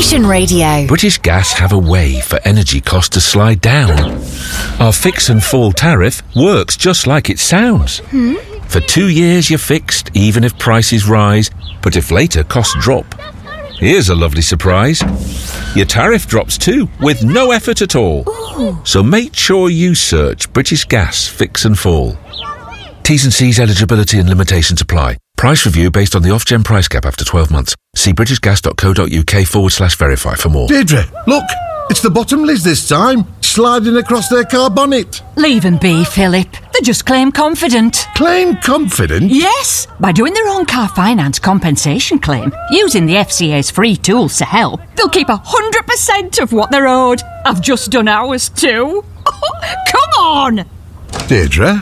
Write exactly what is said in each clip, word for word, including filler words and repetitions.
Nation Radio. British Gas have a way for energy costs to slide down. Our fix and fall tariff works just like it sounds. Hmm? For two years you're fixed, even if prices rise, but if later costs drop. Here's a lovely surprise. Your tariff drops too, with no effort at all. Ooh. So make sure you search British Gas Fix and Fall. T's and C's, eligibility and limitations apply. Price review based on the off-gen price cap after twelve months. See britishgas.co.uk forward slash verify for more. Deirdre, look, it's the Bottomleys this time, sliding across their car bonnet. Leave them be, Philip. They just claim confident. Claim confident? Yes, by doing their own car finance compensation claim, using the F C A's free tools to help, they'll keep one hundred percent of what they're owed. I've just done ours too. Come on! Deirdre?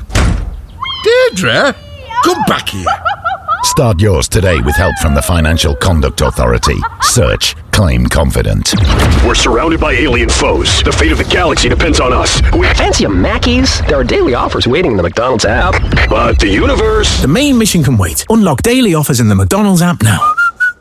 Deirdre? Come back here. Start yours today with help from the Financial Conduct Authority. Search Claim Confident. We're surrounded by alien foes. The fate of the galaxy depends on us. We fancy a Mackey's? There are daily offers waiting in the McDonald's app. But the universe... The main mission can wait. Unlock daily offers in the McDonald's app now.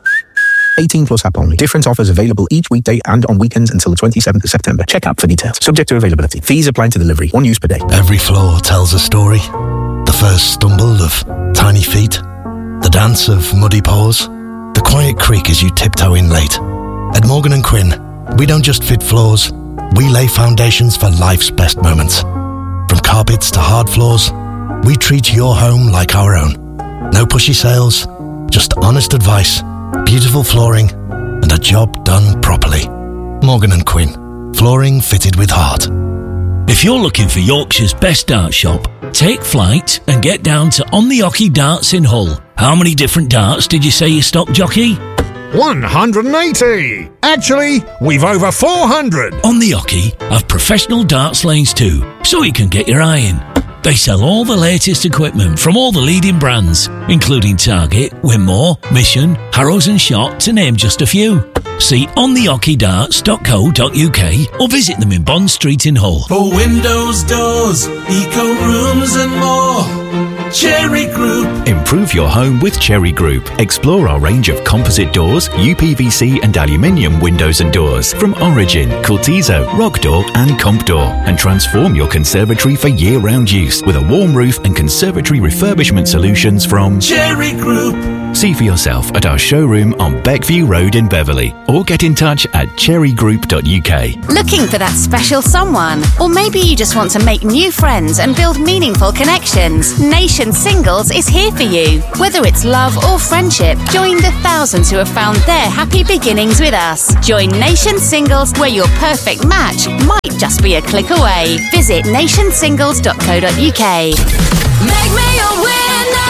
eighteen plus app only. Different offers available each weekday and on weekends until the twenty-seventh of September. Check app for details. Subject to availability. Fees apply to delivery. One use per day. Every floor tells a story. The first stumble of tiny feet. The dance of muddy paws. The quiet creak as you tiptoe in late. At Morgan and Quinn, we don't just fit floors. We lay foundations for life's best moments. From carpets to hard floors, we treat your home like our own. No pushy sales, just honest advice, beautiful flooring, and a job done properly. Morgan and Quinn, flooring fitted with heart. If you're looking for Yorkshire's best dart shop, take flight and get down to On the Hockey Darts in Hull. How many different darts did you say you stock, jockey? one hundred eighty! Actually, we've over four hundred! On the Hockey have professional darts lanes too, so you can get your eye in. They sell all the latest equipment from all the leading brands, including Target, Winmore, Mission, Harrows and Shot, to name just a few. See on the hockey darts dot co dot uk or visit them in Bond Street in Hull. For windows, doors, eco rooms and more, Cherry Group. Improve your home with Cherry Group. Explore our range of composite doors, U P V C and aluminium windows and doors from Origin, Cultizo, Rock Door and Comp Door, and transform your conservatory for year-round use with a warm roof and conservatory refurbishment solutions from Cherry Group. See for yourself at our showroom on Beckview Road in Beverley, or get in touch at cherry group dot u k. Looking for that special someone? Or maybe you just want to make new friends and build meaningful connections? Nation Singles is here for you. Whether it's love or friendship, join the thousands who have found their happy beginnings with us. Join Nation Singles, where your perfect match might just be a click away. Visit nation singles dot co dot u k. Make me a winner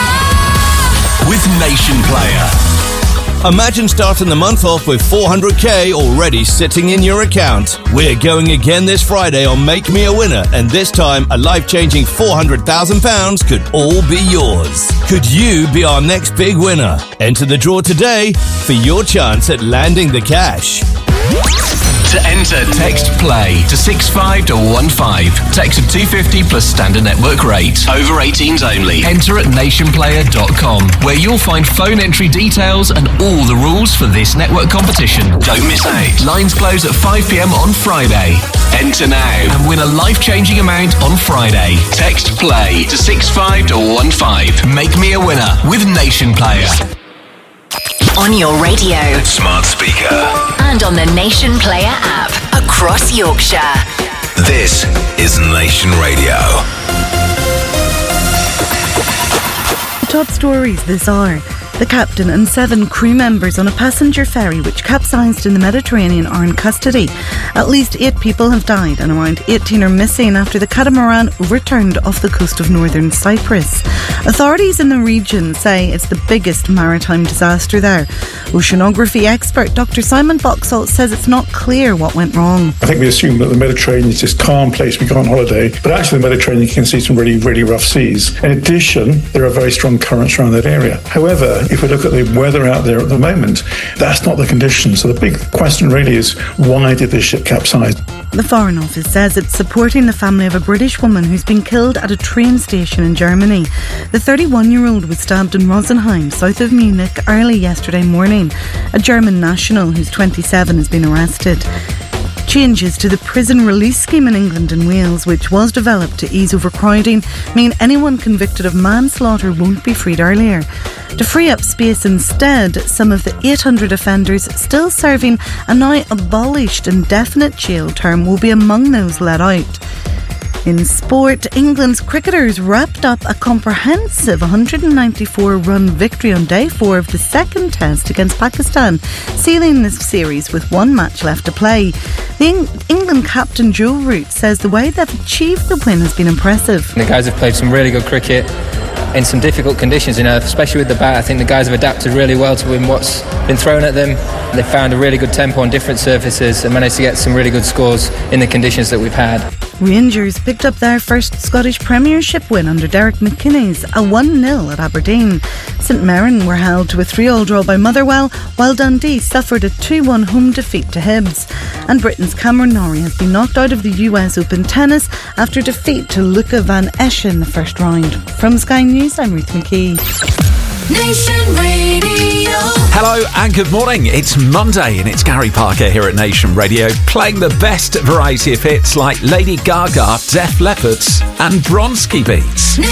with Nation Player. Imagine starting the month off with four hundred k already sitting in your account. We're going again this Friday on Make Me a Winner, and this time a life-changing four hundred thousand pounds could all be yours. Could you be our next big winner? Enter the draw today for your chance at landing the cash. To enter, text PLAY to six five one five. Text of two fifty plus standard network rate. Over eighteens only. Enter at nation player dot com, where you'll find phone entry details and all the rules for this network competition. Don't miss out. Lines close at five p m on Friday. Enter now and win a life-changing amount on Friday. Text PLAY to six five one five. Make me a winner with Nation Player. On your radio, smart speaker, and on the Nation Player app across Yorkshire. This is Nation Radio. The top stories this hour. The captain and seven crew members on a passenger ferry which capsized in the Mediterranean are in custody. At least eight people have died and around eighteen are missing after the catamaran overturned off the coast of northern Cyprus. Authorities in the region say it's the biggest maritime disaster there. Oceanography expert Doctor Simon Boxall says it's not clear what went wrong. I think we assume that the Mediterranean is this calm place we go on holiday, but actually the Mediterranean, you can see some really, really rough seas. In addition, there are very strong currents around that area. However, If we look at the weather out there at the moment, that's not the condition. So the big question really is, why did this ship capsize? The Foreign Office says it's supporting the family of a British woman who's been killed at a train station in Germany. The thirty-one-year-old was stabbed in Rosenheim, south of Munich, early yesterday morning. A German national who's twenty-seven has been arrested. Changes to the prison release scheme in England and Wales, which was developed to ease overcrowding, mean anyone convicted of manslaughter won't be freed earlier. To free up space instead, some of the eight hundred offenders still serving a now abolished indefinite jail term will be among those let out. In sport, England's cricketers wrapped up a comprehensive one hundred ninety-four run victory on day four of the second test against Pakistan, sealing this series with one match left to play. The Eng- England captain Joe Root says the way they've achieved the win has been impressive. The guys have played some really good cricket in some difficult conditions, you know, especially with the bat. I think the guys have adapted really well to win what's been thrown at them. They found a really good tempo on different surfaces and managed to get some really good scores in the conditions that we've had. Rangers picked up their first Scottish Premiership win under Derek McKinney's, a one nil at Aberdeen. St Mirren were held to a three all draw by Motherwell, while Dundee suffered a two one home defeat to Hibs. And Britain's Cameron Norrie has been knocked out of the U S Open tennis after defeat to Luca van Esch in the first round. From Sky News, I'm Ruth McKee. Nation Radio. Hello and good morning. It's Monday and it's Gary Parker here at Nation Radio, playing the best variety of hits like Lady Gaga, Def Leppard and Bronski Beats.